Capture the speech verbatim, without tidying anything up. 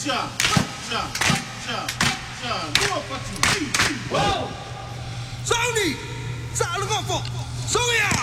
Ja, ja, ja, ja, nur was du. Wow! Sony! Sa lugar po! Sorry ah!